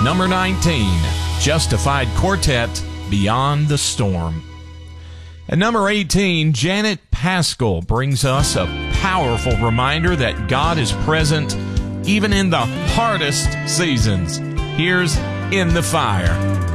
Number 19, Justified Quartet, Beyond the Storm. At number 18, Janet Paschal brings us a powerful reminder that God is present even in the hardest seasons. Here's In the Fire.